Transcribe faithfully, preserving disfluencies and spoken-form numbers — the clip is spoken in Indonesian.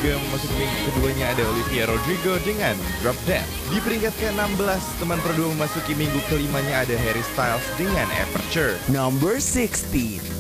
juga memasuki minggu keduanya ada Olivia Rodrigo dengan Drop Dead. Di peringkat ke enam belas, teman per dua memasuki minggu kelimanya ada Harry Styles dengan Aperture. Number sixteen.